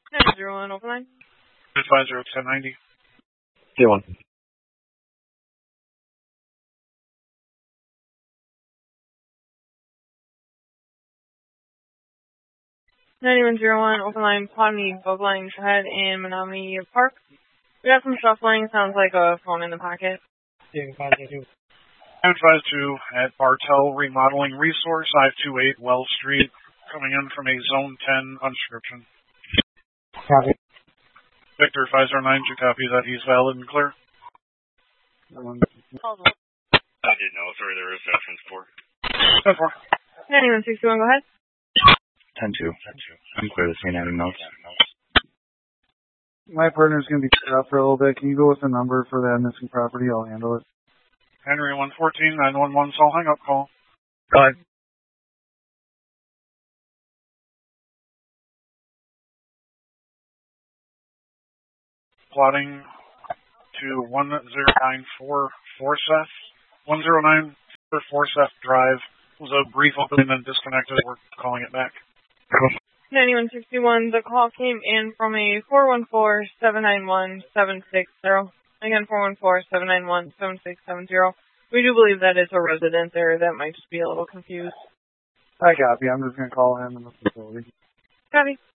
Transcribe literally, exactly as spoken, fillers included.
nine zero one, open line. five zero ten ninety. zero one. ninety-one zero one, open line, Putney, Bug Line, Head, and Menominee Park. We got some shuffling, sounds like a phone in the pocket. seven five two at Bartel Remodeling Resource, five two eight Wells Street, coming in from a Zone ten unscription. Copy. Victor five zero nine, two copies that he's valid and clear. Hold on. I didn't know, sorry, there is veterans for. ten four. ninety-one sixty-one, go ahead. ten two. I'm clear to see any notes. My partner's going to be cut off for a little bit. Can you go with the number for that missing property? I'll handle it. Henry one fourteen, nine one one, Saul hang up call. Go ahead. Plotting to one zero nine four Forsyth. one zero nine four Forsyth Drive. It was a brief opening and then disconnected. We're calling it back. ninety-one sixty-one, the call came in from a four one four, seven nine one, seven six zero. Again, four one four, seven nine one, seven six seven zero. We do believe that it's a resident there that might just be a little confused. I copy. I'm just going to call him in the facility. Copy.